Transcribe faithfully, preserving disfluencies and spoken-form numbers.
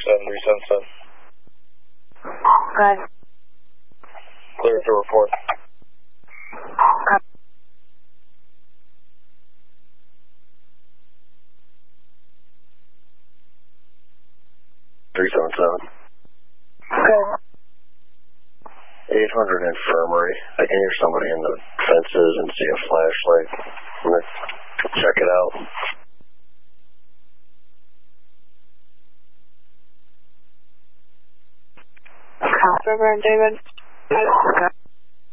seven three seven seven. Good. Clear to report. Copy. three seven seven. Good. eight hundred infirmary. I can hear somebody in the fences and see a flashlight. I'm going to check it out. River and David. Good.